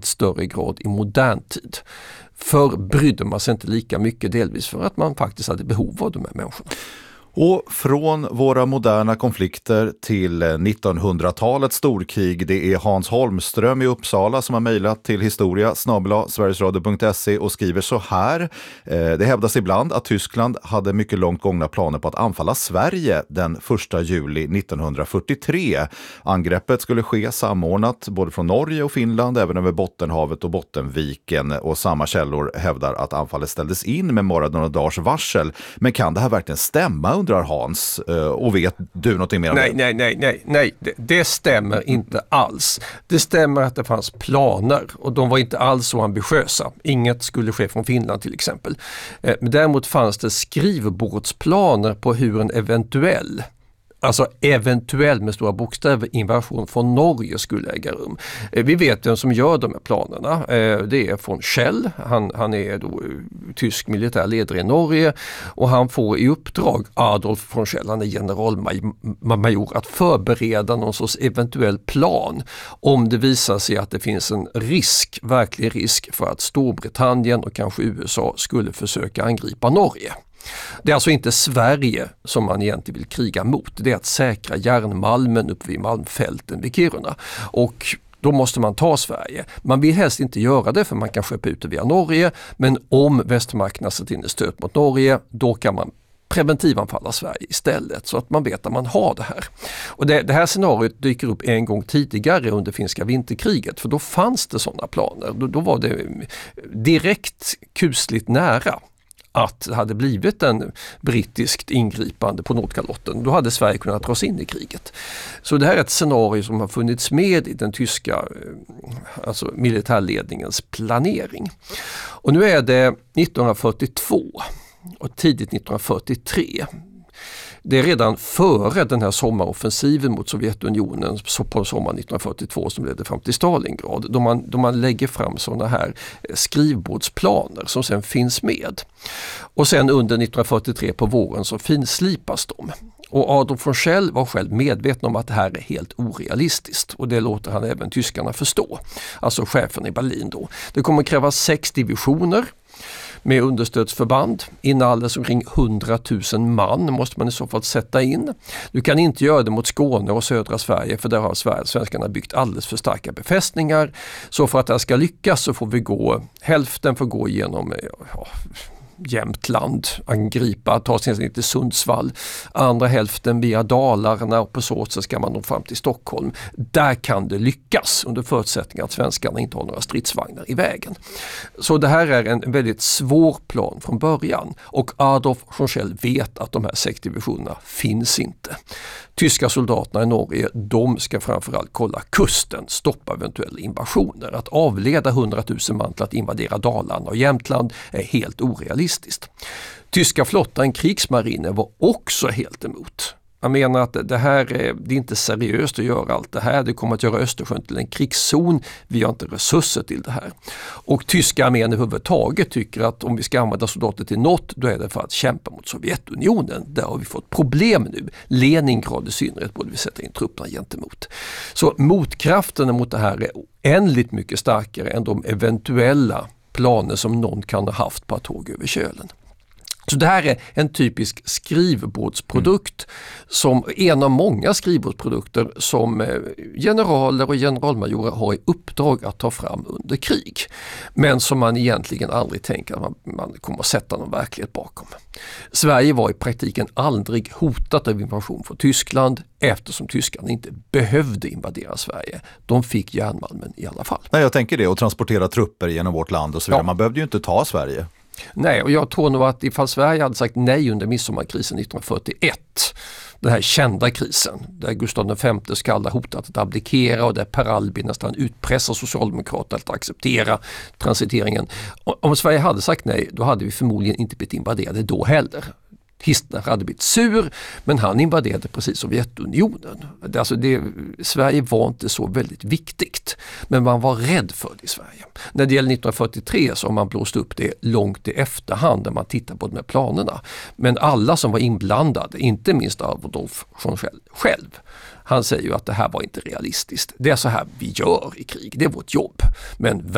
större grad i modern tid. Förr brydde man sig inte lika mycket, delvis för att man faktiskt hade behov av de här människorna. Och från våra moderna konflikter till 1900-talets storkrig, det är Hans Holmström i Uppsala som har mejlat till historia@sverigesradio.se och skriver så här. Det hävdas ibland att Tyskland hade mycket långt gångna planer på att anfalla Sverige den 1 juli 1943. Angreppet skulle ske samordnat både från Norge och Finland, även över Bottenhavet och Bottenviken, och samma källor hävdar att anfallet ställdes in med bara några dagars varsel. Men kan det här verkligen stämma, undrar Hans, och vet du någonting mer om det? Nej, det stämmer inte alls. Det stämmer att det fanns planer och de var inte alls så ambitiösa. Inget skulle ske från Finland till exempel. Men däremot fanns det skrivbordsplaner på hur en eventuell med stora bokstäver invasion från Norge skulle äga rum. Vi vet vem som gör de här planerna. Det är von Schell. Han är då tysk militärledare i Norge och han får i uppdrag Adolf von Schell, han är generalmajor, att förbereda någon sorts eventuell plan om det visar sig att det finns en verklig risk för att Storbritannien och kanske USA skulle försöka angripa Norge. Det är alltså inte Sverige som man egentligen vill kriga mot. Det är att säkra järnmalmen uppe vid Malmfälten vid Kiruna. Och då måste man ta Sverige. Man vill helst inte göra det för man kan skeppa ut det via Norge. Men om västmakterna sätter in ett stöt mot Norge, då kan man preventivanfalla Sverige istället, så att man vet att man har det här. Och det här scenariot dyker upp en gång tidigare under finska vinterkriget, för då fanns det sådana planer. Då var det direkt kusligt nära att det hade blivit en brittiskt ingripande på Nordkalotten. Då hade Sverige kunnat dras in i kriget. Så det här är ett scenario som har funnits med i den tyska militärledningens planering. Och nu är det 1942 och tidigt 1943. Det är redan före den här sommaroffensiven mot Sovjetunionen på sommaren 1942 som ledde fram till Stalingrad, då man lägger fram sådana här skrivbordsplaner som sen finns med. Och sen under 1943 på våren så finslipas de. Och Adolf von Schell var själv medveten om att det här är helt orealistiskt, och det låter han även tyskarna förstå. Alltså chefen i Berlin då. Det kommer krävas 6 divisioner med understödsförband. Inalles omkring 100 000 man måste man i så fall sätta in. Du kan inte göra det mot Skåne och södra Sverige, för där har svenskarna byggt alldeles för starka befästningar. Så för att det här ska lyckas så får hälften får gå igenom Jämtland, angripa, ta sig ner till Sundsvall, andra hälften via Dalarna, och på så sätt ska man nå fram till Stockholm. Där kan det lyckas under förutsättning att svenskarna inte har några stridsvagnar i vägen. Så det här är en väldigt svår plan från början, och Adolf von Schell vet att de här 6 divisionerna finns inte. Tyska soldaterna i Norge, de ska framförallt kolla kusten, stoppa eventuella invasioner. Att avleda 100 000 man till att invadera Dalarna och Jämtland är helt orealistiskt. Tyska flottan, krigsmarinen, var också helt emot. Jag menar att det är inte seriöst att göra allt det här. Det kommer att göra Östersjön till en krigszon. Vi har inte resurser till det här. Och tyska armén överhuvudtaget tycker att om vi ska använda soldater till något, då är det för att kämpa mot Sovjetunionen. Där har vi fått problem nu. Leningrad i synnerhet borde vi sätta in trupperna gentemot. Så motkrafterna mot det här är oändligt mycket starkare än de eventuella planer som någon kan ha haft på att tåg över Kölen. Så det här är en typisk skrivbordsprodukt, som en av många skrivbordsprodukter som generaler och generalmajorer har i uppdrag att ta fram under krig. Men som man egentligen aldrig tänker att man kommer att sätta någon verklighet bakom. Sverige var i praktiken aldrig hotat av invasion från Tyskland, eftersom tyskarna inte behövde invadera Sverige. De fick järnmalmen i alla fall. Nej, jag tänker det, och transportera trupper genom vårt land och så vidare. Ja. Man behövde ju inte ta Sverige. Nej, och jag tror nog att ifall Sverige hade sagt nej under midsommarkrisen 1941, den här kända krisen där Gustav V skall hotat att abdikera och där Per Albin nästan utpressar Socialdemokraterna att acceptera transiteringen. Om Sverige hade sagt nej, då hade vi förmodligen inte blivit invaderade då heller. Hitler hade blivit sur, men han invaderade precis Sovjetunionen. Sverige var inte så väldigt viktigt, men man var rädd för det i Sverige. När det gäller 1943 så har man blåst upp det långt i efterhand när man tittar på de här planerna. Men alla som var inblandade, inte minst Adolf von Schell själv, han säger ju att det här var inte realistiskt. Det är så här vi gör i krig, det är vårt jobb. Men